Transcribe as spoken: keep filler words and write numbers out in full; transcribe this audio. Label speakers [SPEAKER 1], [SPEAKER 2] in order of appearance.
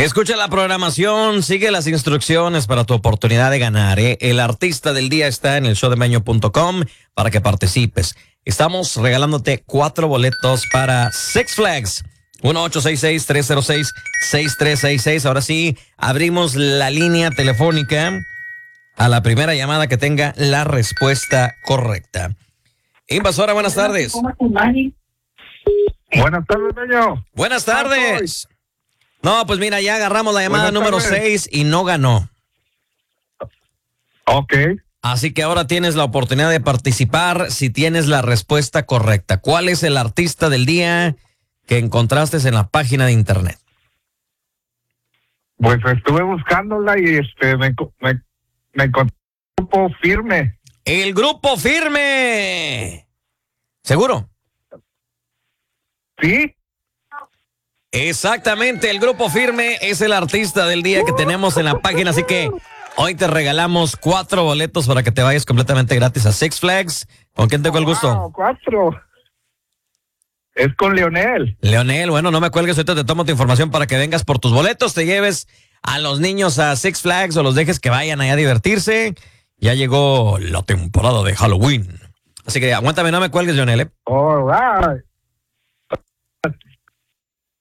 [SPEAKER 1] Escucha la programación, sigue las instrucciones para tu oportunidad de ganar. ¿eh? El artista del día está en el show de meño punto com para que participes. Estamos regalándote cuatro boletos para Six Flags. uno ocho seis seis, tres cero seis, seis tres seis seis. Ahora sí, abrimos la línea telefónica a la primera llamada que tenga la respuesta correcta. Invasora, buenas tardes.
[SPEAKER 2] Buenas tardes, Meño.
[SPEAKER 1] Buenas tardes. No, pues mira, ya agarramos la llamada número seis y no ganó.
[SPEAKER 2] Ok.
[SPEAKER 1] Así que ahora tienes la oportunidad de participar si tienes la respuesta correcta. ¿Cuál es el artista del día que encontraste en la página de internet?
[SPEAKER 2] Pues estuve buscándola y este me, me, me encontré un grupo Firme.
[SPEAKER 1] El grupo Firme. ¿Seguro?
[SPEAKER 2] ¿Sí?
[SPEAKER 1] Exactamente, el grupo Firme es el artista del día que tenemos en la página, así que hoy te regalamos cuatro boletos para que te vayas completamente gratis a Six Flags. ¿Con quién tengo el gusto?
[SPEAKER 2] Wow, cuatro. Es con Leonel.
[SPEAKER 1] Leonel, bueno, no me cuelgues, ahorita te tomo tu información para que vengas por tus boletos, te lleves a los niños a Six Flags o los dejes que vayan allá a divertirse. Ya llegó la temporada de Halloween. Así que aguántame, no me cuelgues, Leonel. ¿eh?
[SPEAKER 2] All right.